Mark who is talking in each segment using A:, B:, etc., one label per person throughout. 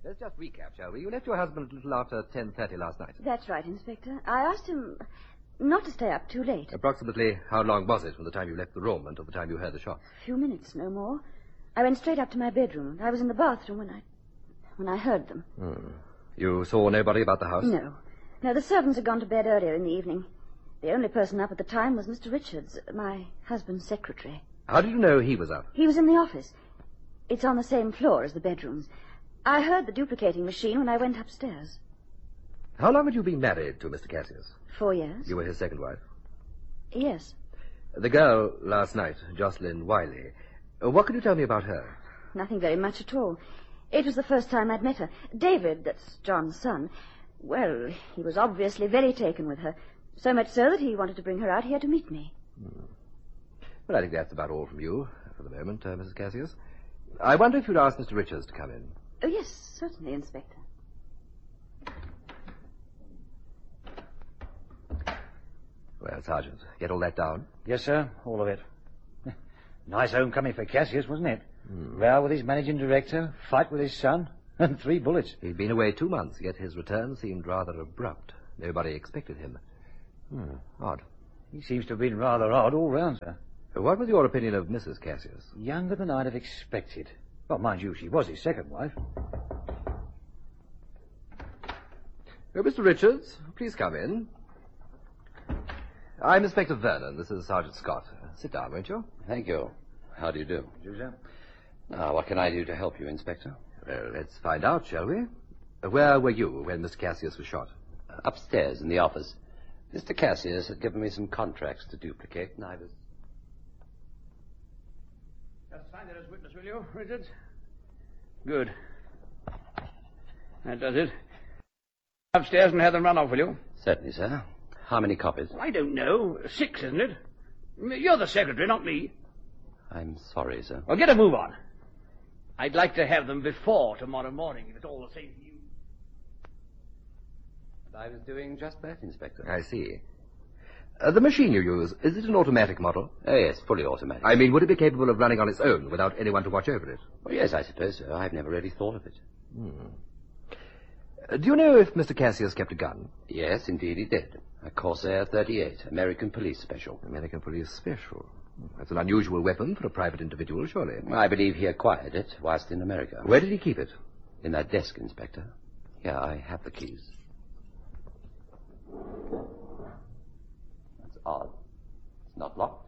A: Let's just recap, shall we? You left your husband a little after 10:30 last night.
B: That's right, Inspector. I asked him not to stay up too late.
A: Approximately how long was it from the time you left the room until the time you heard the shot?
B: A few minutes, no more. I went straight up to my bedroom. I was in the bathroom when I heard them.
A: You saw nobody about the house?
B: No. No, the servants had gone to bed earlier in the evening. The only person up at the time was Mr. Richards, my husband's secretary.
A: How did you know he was up?
B: He was in the office. It's on the same floor as the bedrooms. I heard the duplicating machine when I went upstairs.
A: How long had you been married to Mr. Cassius?
B: 4 years.
A: You were his second wife?
B: Yes.
A: The girl last night, Jocelyn Wiley. What can you tell me about her?
B: Nothing very much at all. It was the first time I'd met her. David, that's John's son, well, he was obviously very taken with her. So much so that he wanted to bring her out here to meet me.
A: Well, I think that's about all from you for the moment, Mrs. Cassius. I wonder if you'd ask Mr. Richards to come in.
B: Oh, yes, certainly, Inspector.
A: Well, Sergeant, get all that down?
C: Yes, sir, all of it. Nice homecoming for Cassius, wasn't it? Row with his managing director, fight with his son, and 3 bullets.
A: He'd been away 2 months, yet his return seemed rather abrupt. Nobody expected him. Odd.
C: He seems to have been rather odd all round, sir.
A: What was your opinion of Mrs. Cassius?
C: Younger than I'd have expected. Well, mind you, she was his second wife.
A: Mr. Richards, please come in. I'm Inspector Vernon. This is Sergeant Scott. Sit down, won't you?
D: Thank you. How do you do?
C: Do, sir?
D: Now, what can I do to help you, Inspector?
A: Well, let's find out, shall we? Where were you when Mr. Cassius was shot?
D: Upstairs in the office. Mr. Cassius had given me some contracts to duplicate, and I was...
E: Just sign that as witness, will you, Richards? Good. That does it. Upstairs and have them run off, will you?
D: Certainly, sir. How many copies?
E: Well, I don't know. 6, isn't it? You're the secretary, not me.
D: I'm sorry, sir.
E: Well, get a move on. I'd like to have them before tomorrow morning, if it's all the same to you.
D: I was doing just that, Inspector.
A: I see. The machine you use, is it an automatic model?
D: Oh, yes, fully automatic.
A: I mean, would it be capable of running on its own without anyone to watch over it?
D: Well, yes, I suppose so. I've never really thought of it.
A: Do you know if Mr. Cassius kept a gun?
D: Yes, indeed he did. A Corsair 38, American Police Special.
A: American Police Special. That's an unusual weapon for a private individual, surely.
D: I believe he acquired it whilst in America.
A: Where did he keep it?
D: In that desk, Inspector. Here, I have the keys. That's odd. It's not locked.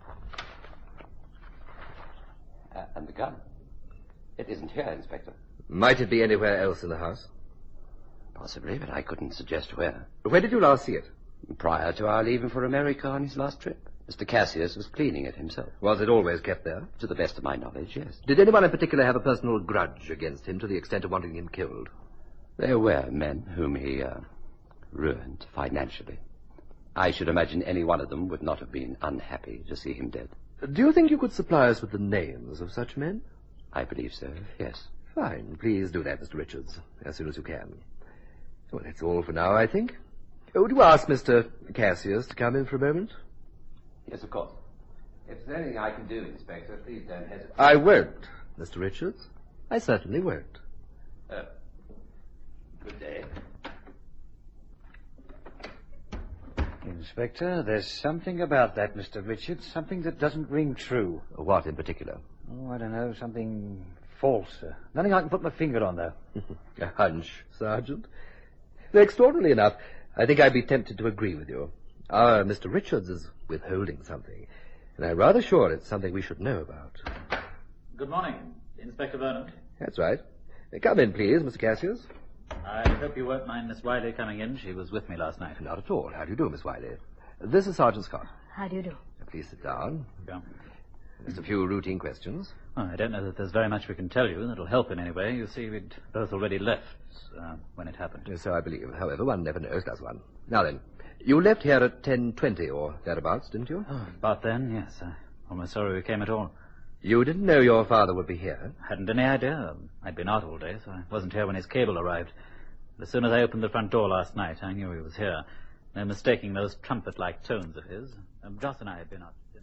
D: And the gun. It isn't here, Inspector.
A: Might it be anywhere else in the house?
D: Possibly, but I couldn't suggest where.
A: Where did you last see it?
D: Prior to our leaving for America on his last trip. Mr. Cassius was cleaning it himself.
A: Was it always kept there?
D: To the best of my knowledge, yes.
A: Did anyone in particular have a personal grudge against him to the extent of wanting him killed?
D: There were men whom he ruined financially. I should imagine any one of them would not have been unhappy to see him dead.
A: Do you think you could supply us with the names of such men?
D: I believe so, yes.
A: Fine. Please do that, Mr. Richards, as soon as you can. Well, that's all for now, I think. Would you ask Mr. Cassius to come in for a moment?
D: Yes, of course. If there's anything I can do, Inspector, please don't hesitate.
A: I won't, Mr. Richards. I certainly won't.
D: Good day.
C: Inspector, there's something about that, Mr. Richards, something that doesn't ring true.
A: What in particular?
C: Oh, I don't know, something false. Nothing I can put my finger on, though.
A: A hunch, Sergeant. Extraordinarily enough, I think I'd be tempted to agree with you. Our Mr. Richards is withholding something, and I'm rather sure it's something we should know about.
F: Good morning, Inspector Vernon.
A: That's right. Come in, please, Mr. Cassius.
F: I hope you won't mind Miss Wiley coming in. She was with me last night.
A: Not at all. How do you do, Miss Wiley? This is Sergeant Scott.
B: How do you do?
A: Please sit down.
F: Yeah.
A: Just a few routine questions.
F: Well, I don't know that there's very much we can tell you that'll help in any way. You see, we'd both already left when it happened.
A: So I believe. However, one never knows, does one? Now then, you left here at 10:20 or thereabouts, didn't you?
F: Oh, about then, yes. I'm almost sorry we came at all.
A: You didn't know your father would be here?
F: Hadn't any idea. I'd been out all day, so I wasn't here when his cable arrived. But as soon as I opened the front door last night, I knew he was here. No mistaking those trumpet-like tones of his. Joss and I had been out to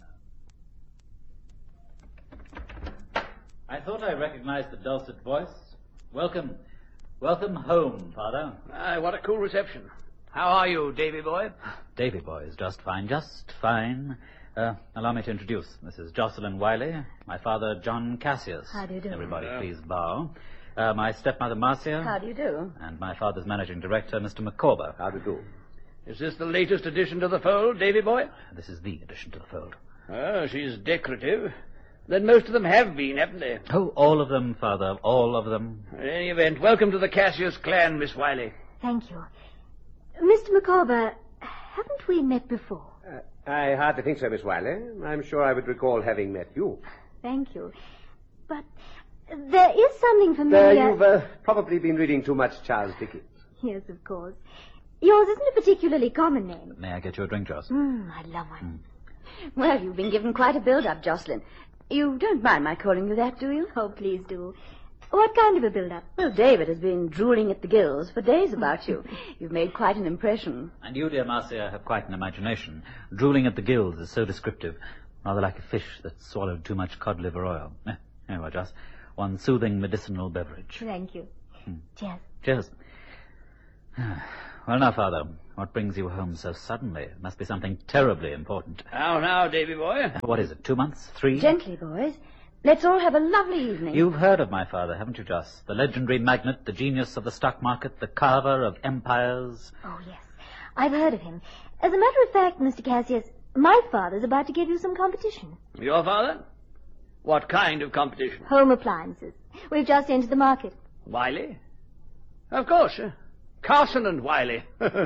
F: dinner. I thought I recognized the dulcet voice. Welcome. Welcome home, Father.
E: Aye, what a cool reception. How are you, Davy boy?
F: Davy boy is just fine, just fine. Allow me to introduce Mrs. Jocelyn Wiley, my father, John Cassius.
B: How do you do?
F: Everybody, please bow. My stepmother, Marcia.
B: How do you do?
F: And my father's managing director, Mr. Micawber.
A: How do you do?
E: Is this the latest addition to the fold, Davy boy?
F: This is the addition to the fold.
E: Oh, she's decorative. Then most of them have been, haven't they?
F: Oh, all of them, Father, all of them.
E: In any event, welcome to the Cassius clan, Miss Wiley.
G: Thank you. Mr. Micawber, haven't we met before?
H: I hardly think so, Miss Wiley. I'm sure I would recall having met you.
G: Thank you. But there is something familiar...
H: You've probably been reading too much Charles Dickens.
G: Yes, of course. Yours isn't a particularly common name.
F: May I get you a drink, Joss?
G: I love one.
B: Well, you've been given quite a build-up, Jocelyn. You don't mind my calling you that, do you?
G: Oh, please do. What kind of a build-up?
B: Well, David has been drooling at the gills for days about you. You've made quite an impression.
F: And you, dear Marcia, have quite an imagination. Drooling at the gills is so descriptive. Rather like a fish that swallowed too much cod liver oil. Anyway, Joss, one soothing medicinal beverage.
G: Thank you. Cheers.
F: Cheers. Well, now, Father, what brings you home so suddenly? It must be something terribly important.
E: How now, Davy boy?
F: What is it, 2 months? 3?
B: Gently, boys. Let's all have a lovely evening.
F: You've heard of my father, haven't you, Joss? The legendary magnate, the genius of the stock market, the carver of empires.
G: Oh, yes. I've heard of him. As a matter of fact, Mr. Cassius, my father's about to give you some competition.
E: Your father? What kind of competition?
G: Home appliances. We've just entered the market.
E: Wiley? Of course. Carson and Wiley.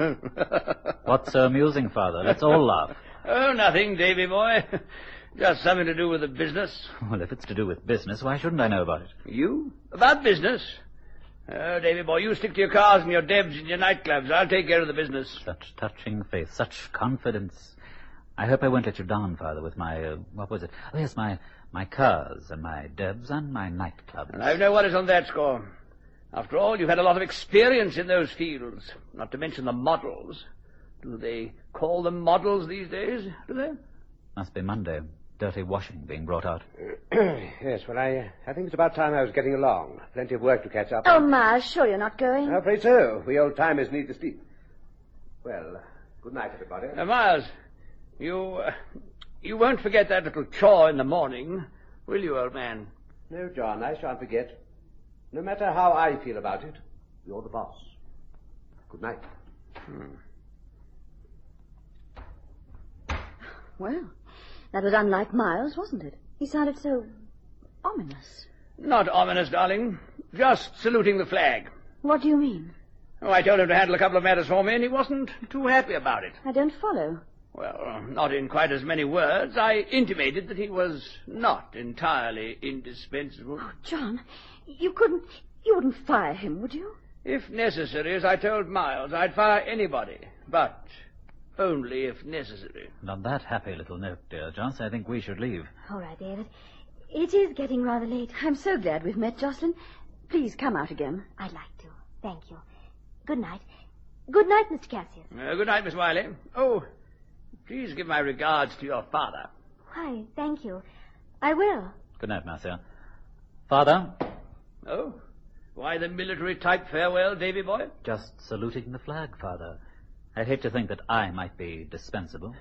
F: What's so amusing, Father? Let's all laugh.
E: Oh, nothing, Davy boy. Just something to do with the business.
F: Well, if it's to do with business, why shouldn't I know about it?
E: You? About business? Oh, Davy boy, you stick to your cars and your debs and your nightclubs. I'll take care of the business.
F: Such touching faith, such confidence. I hope I won't let you down, Father, with my, what was it? Oh, yes, my cars and my debs and my nightclubs.
E: And I've no worries on that score. After all, you've had a lot of experience in those fields, not to mention the models. Do they call them models these days, do they?
F: Must be Monday. Dirty washing being brought out.
H: Yes, well, I think it's about time I was getting along. Plenty of work to catch up
B: Oh,
H: on.
B: Ma, sure you're not going?
H: I'm afraid so. We old-timers need to sleep. Well, good night, everybody.
E: Miles, you won't forget that little chore in the morning, will you, old man?
H: No, John, I shan't forget. No matter how I feel about it, you're the boss. Good night.
B: Well, that was unlike Miles, wasn't it? He sounded so ominous.
E: Not ominous, darling. Just saluting the flag.
B: What do you mean?
E: Oh, I told him to handle a couple of matters for me, and he wasn't too happy about it.
B: I don't follow.
E: Well, not in quite as many words. I intimated that he was not entirely indispensable.
B: Oh, John, you wouldn't fire him, would you?
E: If necessary, as I told Miles, I'd fire anybody, but only if necessary.
F: And on that happy little note, dear Joss, I think we should leave.
G: All right, David. It is getting rather late.
B: I'm so glad we've met, Jocelyn. Please come out again.
G: I'd like to. Thank you. Good night. Good night, Mr. Cassius.
E: Good night, Miss Wiley. Oh, please give my regards to your father.
G: Why, thank you. I will.
F: Good night, Marcia. Father?
E: Oh, why the military-type farewell, Davy boy?
F: Just saluting the flag, Father. I'd hate to think that I might be dispensable.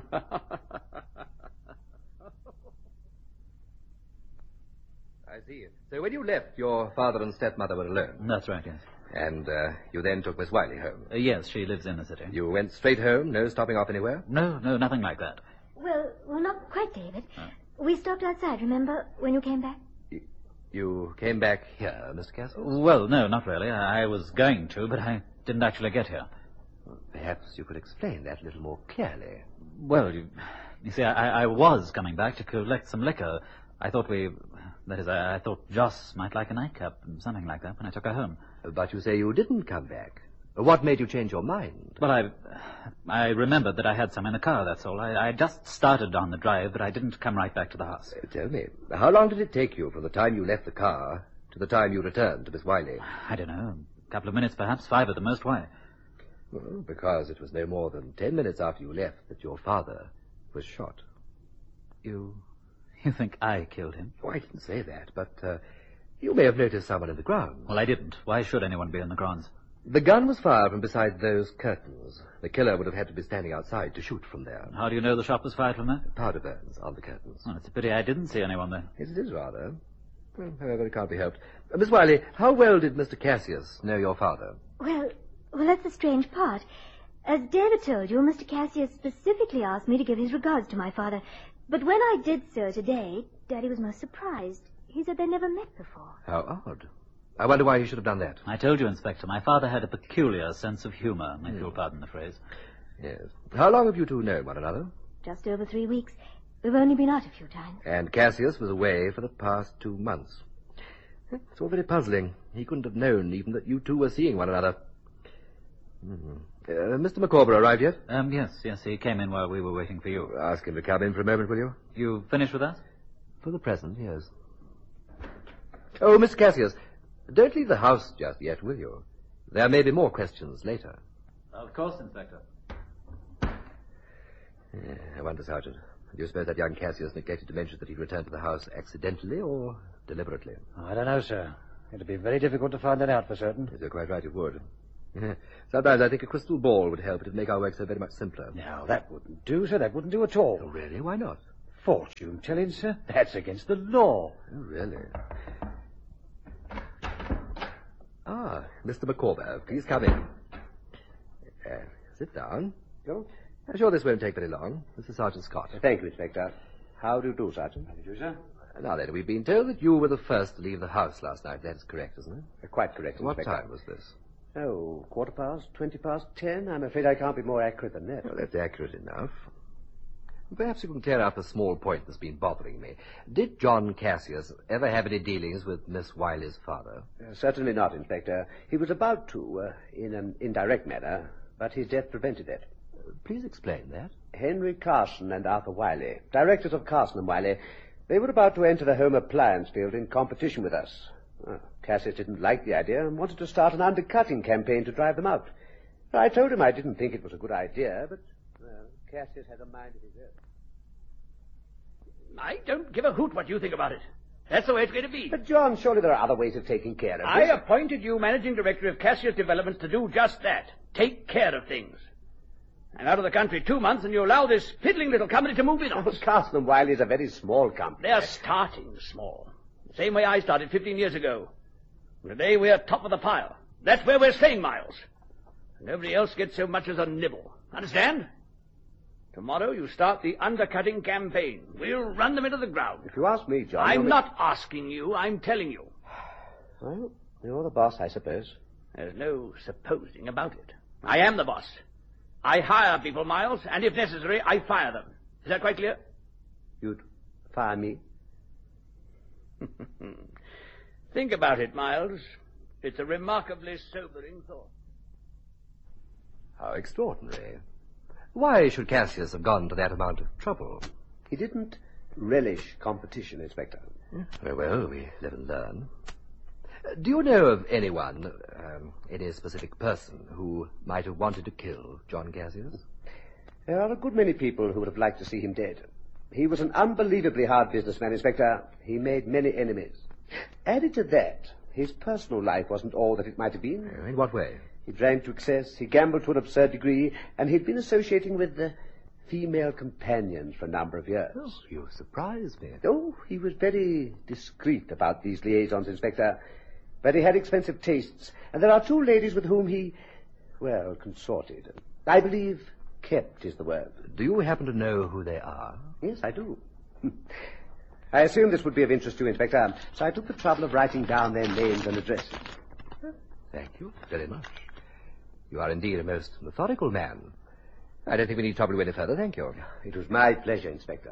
A: I see. So when you left, your father and stepmother were alone.
F: That's right, yes.
A: And you then took Miss Wiley home.
F: Yes, she lives in the city.
A: You went straight home, no stopping off anywhere?
F: No, nothing like that.
G: Well, not quite, David. We stopped outside, remember, when you came back?
A: You came back here, Mr. Cassius?
F: Well, no, not really. I was going to, but I didn't actually get here.
A: Perhaps you could explain that a little more clearly.
F: Well, you see, I was coming back to collect some liquor. I thought I thought Joss might like a nightcap, something like that, when I took her home.
A: But you say you didn't come back. What made you change your mind?
F: Well, I remembered that I had some in the car, that's all. I just started on the drive, but I didn't come right back to the house.
A: Tell me, how long did it take you from the time you left the car to the time you returned to Miss Wiley?
F: I don't know, a couple of minutes perhaps, 5 at the most. Why?
A: Well, because it was no more than 10 minutes after you left that your father was shot.
F: You think I killed him?
A: Oh, I didn't say that, but You may have noticed someone in the grounds.
F: Well, I didn't. Why should anyone be in the grounds?
A: The gun was fired from beside those curtains. The killer would have had to be standing outside to shoot from there.
F: How do you know the shot was fired from there?
A: Powder burns on the curtains.
F: Well, it's a pity I didn't see anyone there.
A: Yes, it is rather. Well, however, it can't be helped. Miss Wiley, how well did Mr. Cassius know your father?
G: Well, that's the strange part. As David told you, Mr. Cassius specifically asked me to give his regards to my father. But when I did so today, Daddy was most surprised. He said they'd never met before.
A: How odd. I wonder why he should have done that.
F: I told you, Inspector, my father had a peculiar sense of humor, if you'll pardon the phrase.
A: Yes. How long have you two known one another?
G: Just over 3 weeks. We've only been out a few times.
A: And Cassius was away for the past 2 months. It's all very puzzling. He couldn't have known even that you two were seeing one another. Mr. Micawber arrived yet?
F: Yes, he came in while we were waiting for you.
A: Ask him to come in for a moment, will you?
F: You finished with us?
A: For the present, yes. Oh, Mr. Cassius, don't leave the house just yet, will you? There may be more questions later.
F: Of course, Inspector.
A: I wonder, Sergeant, do you suppose that young Cassius neglected to mention that he'd returned to the house accidentally or deliberately?
C: I don't know, sir. It'd be very difficult to find that out for certain.
A: Yes, you're quite right, it would. Sometimes I think a crystal ball would help. It'd make our work so very much simpler.
C: No, that wouldn't do, sir. That wouldn't do at all.
A: Oh, really? Why not?
C: Fortune telling, sir? That's against the law.
A: Oh, really? Ah, Mr. Micawber, please come in. Sit down.
H: Oh,
A: I'm sure this won't take very long. This is Sergeant Scott.
H: thank you, Inspector. How do you do, Sergeant?
C: How do you do, sir?
A: Now then, we've been told that you were the first to leave the house last night. That is correct, isn't it?
H: Quite correct,
A: What
H: Inspector.
A: time was this?
H: Oh, 10:15. I'm afraid I can't be more accurate than that.
A: Well, that's accurate enough. Perhaps you can clear up a small point that's been bothering me. Did John Cassius ever have any dealings with Miss Wiley's father?
H: Certainly not, Inspector. He was about to, in an indirect manner, but his death prevented it.
A: Please explain that.
H: Henry Carson and Arthur Wiley, directors of Carson and Wiley, they were about to enter the home appliance field in competition with us. Cassius didn't like the idea and wanted to start an undercutting campaign to drive them out. I told him I didn't think it was a good idea, but Cassius had a mind of his own.
E: I don't give a hoot what you think about it. That's the way it's going to be.
H: But, John, surely there are other ways of taking care of
E: I
H: this.
E: appointed you managing director of Cassius Developments to do just that. Take care of things. I'm out of the country 2 months, and you allow this piddling little company to move in on us.
H: Carson and Wiley is a very small company.
E: They're starting small. The same way I started 15 years ago. Today we're top of the pile. That's where we're staying, Miles. Nobody else gets so much as a nibble. Understand? Tomorrow you start the undercutting campaign. We'll run them into the ground.
H: If you ask me, John...
E: I'm not asking you. I'm telling you.
H: Well, you're the boss, I suppose.
E: There's no supposing about it. I am the boss. I hire people, Miles, and if necessary, I fire them. Is that quite clear?
H: You'd fire me?
E: Think about it, Miles. It's a remarkably sobering thought.
A: How extraordinary. Why should Cassius have gone to that amount of trouble?
H: He didn't relish competition, Inspector.
A: Very well, we live and learn. Do you know of anyone, any specific person, who might have wanted to kill John Cassius?
H: There are a good many people who would have liked to see him dead. He was an unbelievably hard businessman, Inspector. He made many enemies. Added to that, his personal life wasn't all that it might have been.
A: In what way?
H: He drank to excess, he gambled to an absurd degree, and he'd been associating with female companions for a number of years.
A: Oh, you surprise me.
H: Oh, he was very discreet about these liaisons, Inspector. But he had expensive tastes, and there are 2 ladies with whom he, consorted. I believe kept is the word.
A: Do you happen to know who they are?
H: Yes, I do. I assumed this would be of interest to you, Inspector, so I took the trouble of writing down their names and addresses.
A: Thank you very much. You are indeed a most methodical man. I don't think we need trouble you any further, thank you.
H: It was my pleasure, Inspector.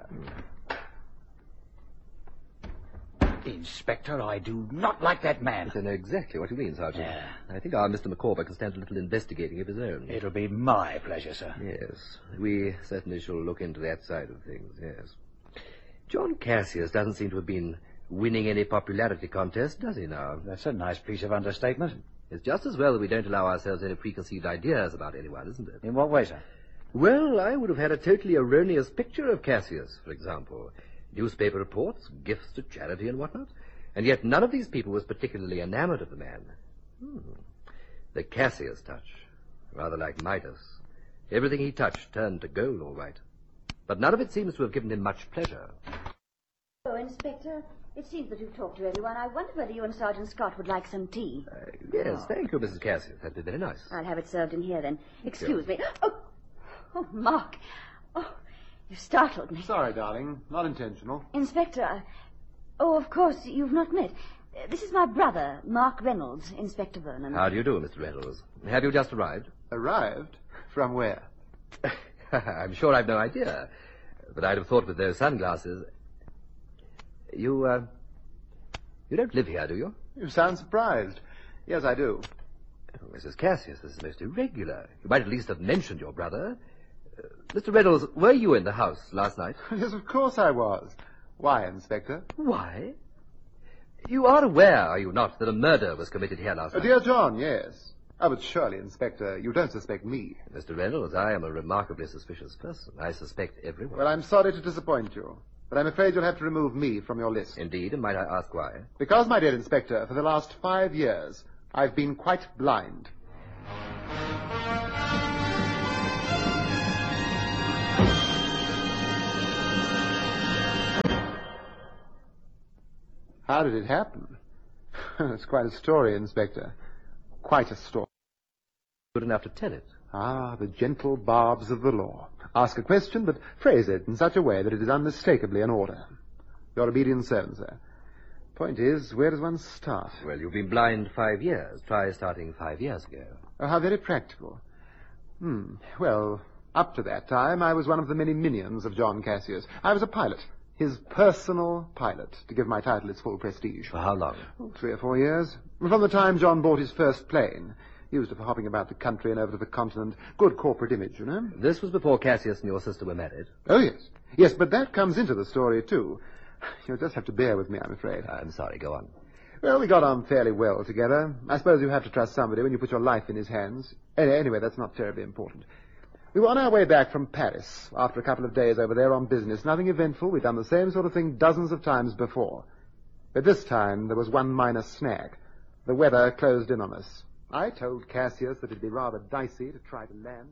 C: Inspector, I do not like that man.
A: I know exactly what you mean, Sergeant.
C: Yeah.
A: I think our Mr. Micawber can stand a little investigating of his own.
C: It'll be my pleasure, sir.
A: Yes, we certainly shall look into that side of things, yes. John Cassius doesn't seem to have been winning any popularity contest, does he now?
C: That's a nice piece of understatement.
A: It's just as well that we don't allow ourselves any preconceived ideas about anyone, isn't it?
C: In what way, sir?
A: Well, I would have had a totally erroneous picture of Cassius, for example. Newspaper reports, gifts to charity and whatnot. And yet none of these people was particularly enamored of the man. The Cassius touch. Rather like Midas. Everything he touched turned to gold, all right. But none of it seems to have given him much pleasure.
B: Oh, Inspector, it seems that you've talked to everyone. I wonder whether you and Sergeant Scott would like some tea.
A: Yes, thank you, Mrs. Cassius. That'd be very nice.
B: I'll have it served in here, then. Excuse me. Oh, Mark. Oh, you startled me.
I: Sorry, darling. Not intentional.
B: Inspector, of course, you've not met. This is my brother, Mark Reynolds, Inspector Vernon.
A: How do you do, Mr. Reynolds? Have you just arrived?
I: Arrived? From where?
A: I'm sure I've no idea. But I'd have thought with those sunglasses... You don't live here, do you?
I: You sound surprised. Yes, I do.
A: Oh, Mrs. Cassius, this is most irregular. You might at least have mentioned your brother. Mr. Reynolds, were you in the house last night?
I: Yes, of course I was. Why, Inspector?
A: Why? You are aware, are you not, that a murder was committed here last night?
I: Dear John, yes. Oh, but surely, Inspector, you don't suspect me.
A: Mr. Reynolds, I am a remarkably suspicious person. I suspect everyone.
I: Well, I'm sorry to disappoint you, but I'm afraid you'll have to remove me from your list.
A: Indeed, and might I ask why?
I: Because, my dear Inspector, for the last 5 years, I've been quite blind. How did it happen? It's quite a story, Inspector. Quite a story.
A: Good enough to tell it.
I: Ah, the gentle barbs of the law. Ask a question, but phrase it in such a way that it is unmistakably an order. Your obedient servant, sir. Point is, where does one start?
A: Well, you've been blind 5 years. Try starting 5 years ago.
I: Oh, how very practical. Well, up to that time, I was one of the many minions of John Cassius. I was a pilot. His personal pilot, to give my title its full prestige.
A: For how long?
I: 3 or 4 years. From the time John bought his first plane. Used it for hopping about the country and over to the continent. Good corporate image, you know.
A: This was before Cassius and your sister were married.
I: Oh, yes. Yes, but that comes into the story, too. You'll just have to bear with me, I'm afraid.
A: I'm sorry, go on.
I: Well, we got on fairly well together. I suppose you have to trust somebody when you put your life in his hands. Anyway, that's not terribly important. We were on our way back from Paris after a couple of days over there on business. Nothing eventful. We'd done the same sort of thing dozens of times before. But this time there was one minor snag. The weather closed in on us. I told Cassius that it'd be rather dicey to try to land.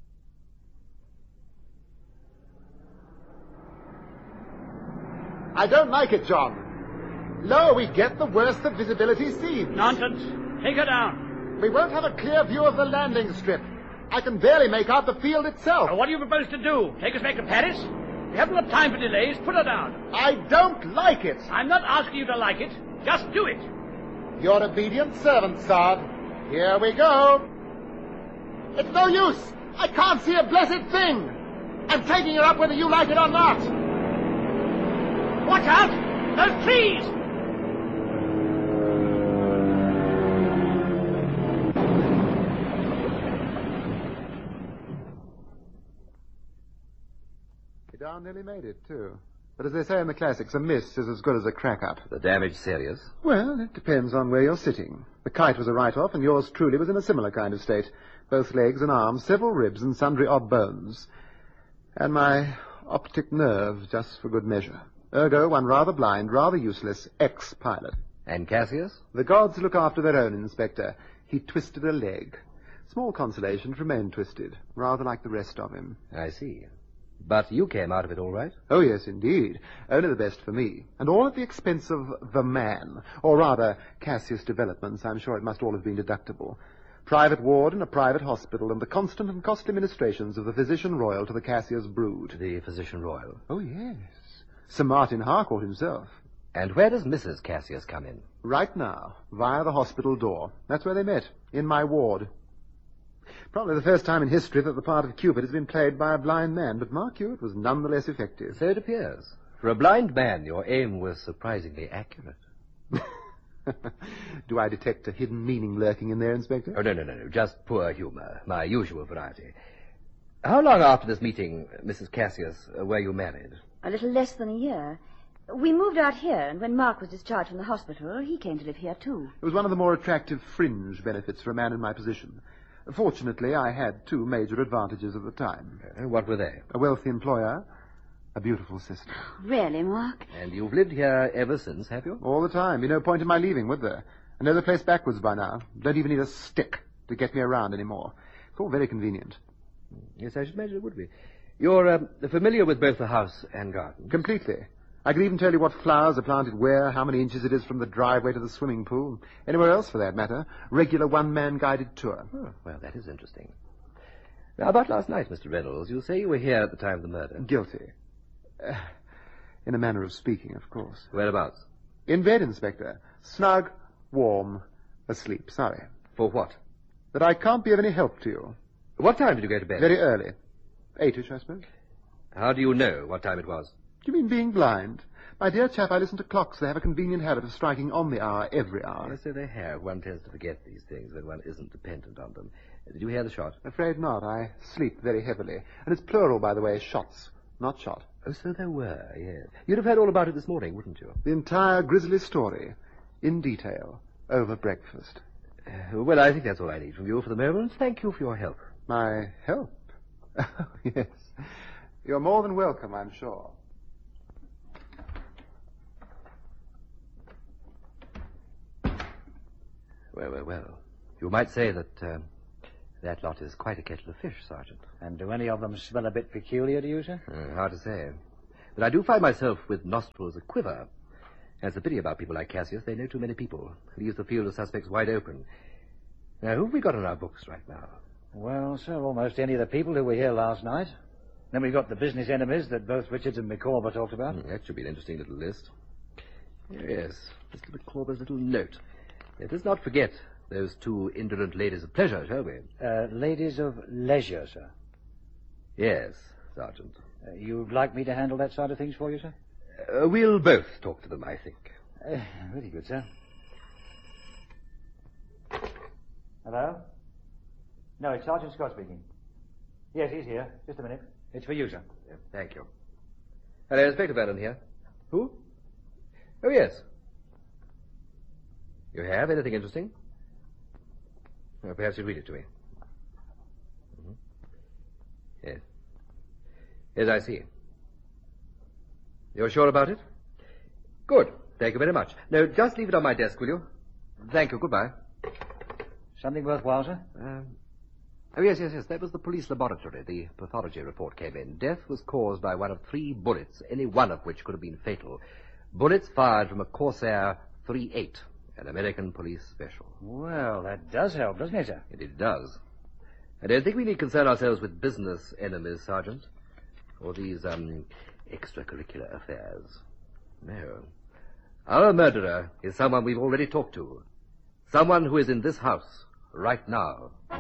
I: I don't like it, John. Lower we get, the worse the visibility seems.
E: Nonsense. Take her down.
I: We won't have a clear view of the landing strip. I can barely make out the field itself.
E: Now, what do you propose to do? Take us back to Paris? We haven't got time for delays. Put her down.
I: I don't like it.
E: I'm not asking you to like it. Just do it.
I: Your obedient servant, Sard. Here we go. It's no use. I can't see a blessed thing. I'm taking her up whether you like it or not.
E: Watch out! Those trees!
I: You darn nearly made it, too. But as they say in the classics, a miss is as good as a crack-up.
A: The damage serious?
I: Well, it depends on where you're sitting. The kite was a write-off, and yours truly was in a similar kind of state. Both legs and arms, several ribs, and sundry odd bones. And my optic nerve, just for good measure. Ergo, one rather blind, rather useless, ex-pilot.
A: And Cassius?
I: The gods look after their own, Inspector. He twisted a leg. Small consolation to remain twisted, rather like the rest of him.
A: I see. But you came out of it all right?
I: Oh, yes, indeed. Only the best for me. And all at the expense of the man. Or rather, Cassius Developments. I'm sure it must all have been deductible. Private ward in a private hospital, and the constant and costly ministrations of the Physician Royal to the Cassius brood.
A: The Physician Royal?
I: Oh, yes. Sir Martin Harcourt himself.
A: And where does Mrs. Cassius come in?
I: Right now, via the hospital door. That's where they met, in my ward. Probably the first time in history that the part of Cupid has been played by a blind man, but mark you, it was none the less effective.
A: So it appears. For a blind man, your aim was surprisingly accurate.
I: Do I detect a hidden meaning lurking in there, Inspector?
A: Oh, no. Just poor humor. My usual variety. How long after this meeting, Mrs. Cassius, were you married?
B: A little less than a year. We moved out here, and when Mark was discharged from the hospital, he came to live here, too.
I: It was one of the more attractive fringe benefits for a man in my position. Fortunately, I had 2 major advantages at the time.
A: What were they?
I: A wealthy employer A beautiful sister.
B: Really, Mark?
A: And you've lived here ever since, have you?
I: All the time. Be no point in my leaving, would there? I know the place backwards by now. Don't even need a stick to get me around anymore. It's all very convenient.
A: Yes, I should imagine it would be. You're familiar with both the house and garden?
I: Completely. I could even tell you what flowers are planted where, how many inches it is from the driveway to the swimming pool. Anywhere else, for that matter. Regular one-man guided tour.
A: Oh, well, that is interesting. Now, about last night, Mr. Reynolds, you say you were here at the time of the murder.
I: Guilty. In a manner of speaking, of course.
A: Whereabouts?
I: In bed, Inspector. Snug, warm, asleep. Sorry.
A: For what?
I: That I can't be of any help to you.
A: What time did you go to bed?
I: Very early. 8-ish, I suppose.
A: How do you know what time it was?
I: Do you mean being blind? My dear chap, I listen to clocks. They have a convenient habit of striking on the hour every hour.
A: Yes, so they have. One tends to forget these things when one isn't dependent on them. Did you hear the shot?
I: Afraid not. I sleep very heavily. And it's plural, by the way, shots, not shot.
A: Oh, so there were, yes. You'd have heard all about it this morning, wouldn't you?
I: The entire grisly story, in detail, over breakfast.
A: Well, I think that's all I need from you for the moment. Thank you for your help.
I: My help? Yes. You're more than welcome, I'm sure.
A: Well. You might say that that lot is quite a kettle of fish, Sergeant.
C: And do any of them smell a bit peculiar to you, sir?
A: Hard to say. But I do find myself with nostrils a-quiver. That's the pity about people like Cassius. They know too many people. Leaves the field of suspects wide open. Now, who have we got on our books right now?
C: Well, sir, almost any of the people who were here last night. Then we've got the business enemies that both Richards and Micawber talked about.
A: That should be an interesting little list. Yes, Mr. Micawber's little note. Let us not forget those two indolent ladies of pleasure, shall we?
C: Ladies of leisure, sir.
A: Yes, Sergeant.
C: You'd like me to handle that side of things for you, sir?
A: We'll both talk to them, I think.
C: Very good, sir. Hello? No, it's Sergeant Scott speaking. Yes, he's here. Just a minute. It's for you, sir.
A: Thank you. Hello, Inspector Vernon here. Who? Oh, yes. You have anything interesting? Well, perhaps you'd read it to me. Mm-hmm. Yes. Yes, I see. You're sure about it? Good. Thank you very much. No, just leave it on my desk, will you? Thank you. Goodbye.
C: Something worthwhile, sir?
A: Oh, yes. That was the police laboratory. The pathology report came in. Death was caused by one of 3 bullets, any one of which could have been fatal. Bullets fired from a Corsair .38, an American police special.
C: Well, that does help, doesn't it, sir?
A: It does. I don't think we need concern ourselves with business enemies, Sergeant, or these, extracurricular affairs. No. Our murderer is someone we've already talked to. Someone who is in this house right now.